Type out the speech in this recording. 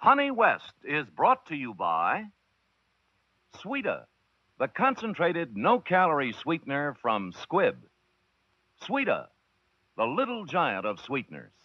Honey West is brought to you by Sweeta, the concentrated no-calorie sweetener from Squibb. Sweeta, the little giant of sweeteners.